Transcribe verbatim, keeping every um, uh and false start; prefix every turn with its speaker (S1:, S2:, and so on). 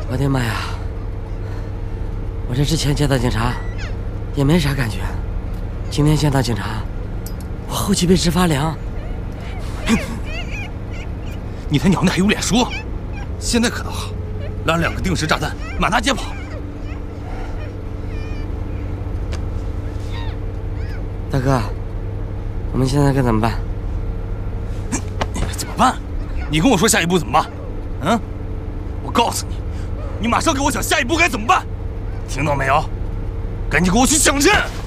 S1: 我的妈呀！我这之前见到警察也没啥感觉，今天见到警察，我后脊背直发凉。
S2: 你他娘的还有脸说？现在可倒好，拉了两个定时炸弹，满大街跑。
S1: 大哥，我们现在该怎么办？
S2: 怎么办？你跟我说下一步怎么办？嗯？我告诉你，你马上给我想下一步该怎么办，听到没有？赶紧给我去抢去！